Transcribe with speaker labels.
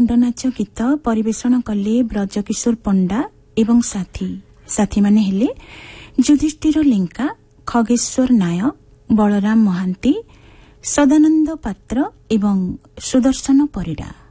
Speaker 1: दंडनाच गीत परिवेषण कले ब्रजकिशोर पंडा एवं साथी माने हेले युधिष्ठिर लेंका, खगेश्वर नायक, बलराम महांती, सदानंद पात्र एवं सुदर्शन परिड़ा।